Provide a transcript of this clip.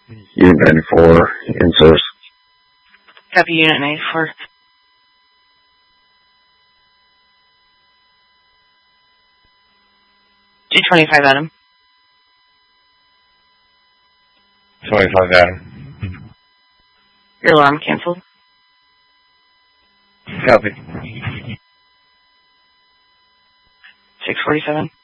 Unit 94 in service. Copy, Unit 94. G25 Adam. 25 Adam. Your alarm canceled. Copy. 647.